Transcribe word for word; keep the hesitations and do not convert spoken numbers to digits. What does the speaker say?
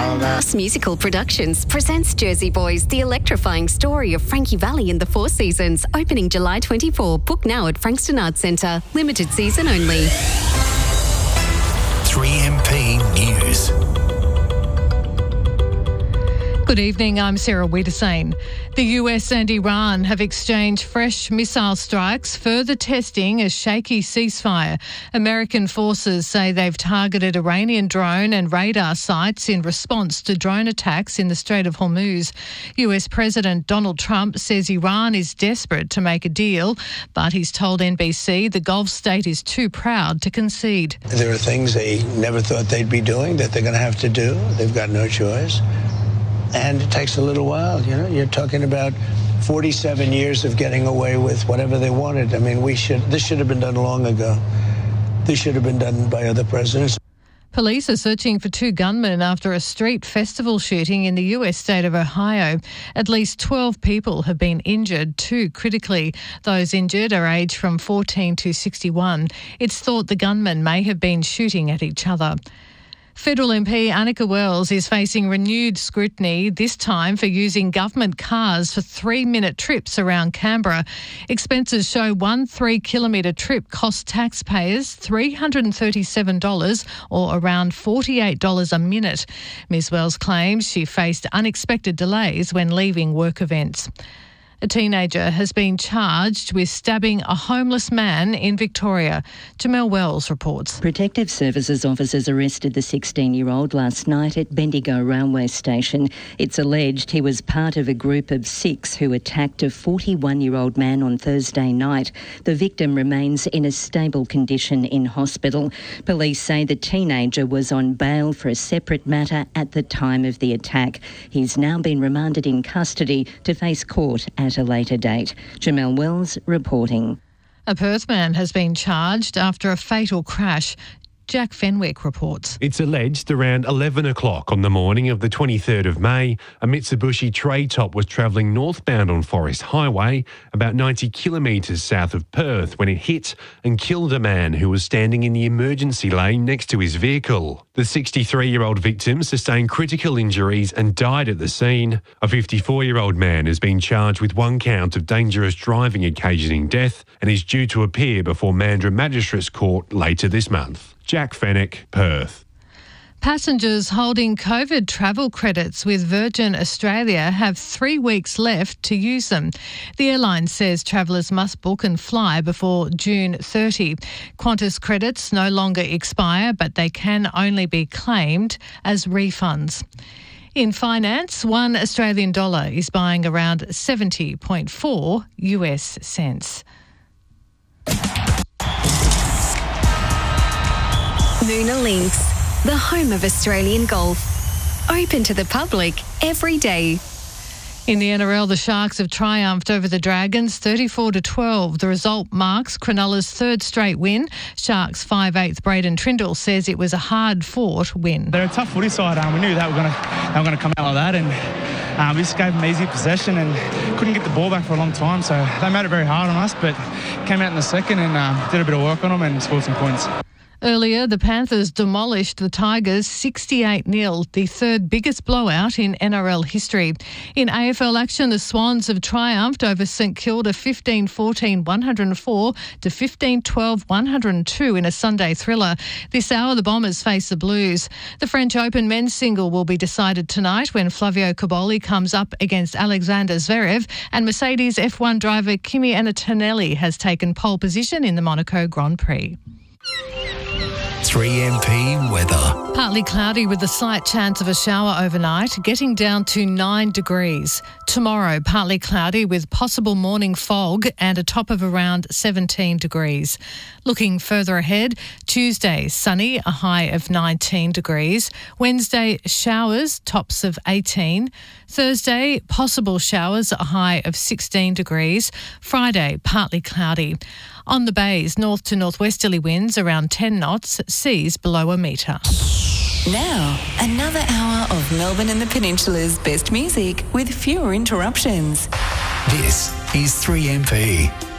Us Musical Productions presents Jersey Boys, the electrifying story of Frankie Valli and the Four Seasons, opening July twenty-fourth. Book now at Frankston Arts Centre. Limited season only. three M P News. Good evening, I'm Sarah Wiedersane. The U S and Iran have exchanged fresh missile strikes, further testing a shaky ceasefire. American forces say they've targeted Iranian drone and radar sites in response to drone attacks in the Strait of Hormuz. U S President Donald Trump says Iran is desperate to make a deal, but he's told N B C the Gulf state is too proud to concede. There are things they never thought they'd be doing that they're going to have to do. They've got no choice. And it takes a little while, you know. You're talking about forty-seven years of getting away with whatever they wanted. I mean, we should. This should have been done long ago. This should have been done by other presidents. Police are searching for two gunmen after a street festival shooting in the U S state of Ohio. At least twelve people have been injured, two critically. Those injured are aged from fourteen to sixty-one. It's thought the gunmen may have been shooting at each other. Federal M P Annika Wells is facing renewed scrutiny, this time for using government cars for three-minute trips around Canberra. Expenses show one three-kilometre trip cost taxpayers three hundred thirty-seven dollars or around forty-eight dollars a minute. Ms Wells claims she faced unexpected delays when leaving work events. A teenager has been charged with stabbing a homeless man in Victoria. Jamel Wells reports. Protective Services officers arrested the sixteen-year-old last night at Bendigo railway station. It's alleged he was part of a group of six who attacked a forty-one-year-old man on Thursday night. The victim remains in a stable condition in hospital. Police say the teenager was on bail for a separate matter at the time of the attack. He's now been remanded in custody to face court at a later date. Jamel Wells reporting. A Perth man has been charged after a fatal crash. Jack Fenwick reports. It's alleged around eleven o'clock on the morning of the twenty-third of May, a Mitsubishi tray top was travelling northbound on Forest Highway, about ninety kilometres south of Perth, when it hit and killed a man who was standing in the emergency lane next to his vehicle. The sixty-three-year-old victim sustained critical injuries and died at the scene. A fifty-four-year-old man has been charged with one count of dangerous driving occasioning death and is due to appear before Mandurah Magistrates Court later this month. Jack Fenwick, Perth. Passengers holding COVID travel credits with Virgin Australia have three weeks left to use them. The airline says travellers must book and fly before June thirtieth. Qantas credits no longer expire, but they can only be claimed as refunds. In finance, one Australian dollar is buying around seventy point four U S cents. Moona Links, the home of Australian golf. Open to the public every day. In the N R L, the Sharks have triumphed over the Dragons thirty-four to twelve. The result marks Cronulla's third straight win. Sharks five eighth Braden Trindle says it was a hard-fought win. They're a tough footy side. Um, we knew that we were going to they were going to come out like that, and um, we just gave them easy possession and couldn't get the ball back for a long time. So they made it very hard on us, but came out in the second and uh, did a bit of work on them and scored some points. Earlier, the Panthers demolished the Tigers sixty-eight nil, the third biggest blowout in N R L history. In A F L action, the Swans have triumphed over St Kilda fifteen fourteen one oh four to fifteen twelve one oh two in a Sunday thriller. This hour, the Bombers face the Blues. The French Open men's single will be decided tonight when Flavio Cobolli comes up against Alexander Zverev, and Mercedes F one driver Kimi Antonelli has taken pole position in the Monaco Grand Prix. three M P weather. Partly cloudy with a slight chance of a shower overnight, getting down to nine degrees. Tomorrow, partly cloudy with possible morning fog and a top of around seventeen degrees. Looking further ahead, Tuesday, sunny, a high of nineteen degrees. Wednesday, showers, tops of eighteen. Thursday, possible showers, a high of sixteen degrees. Friday, partly cloudy. On the bays, north to northwesterly winds around ten knots, seas below a metre. Now, another hour of Melbourne and the Peninsula's best music with fewer interruptions. This is three M P.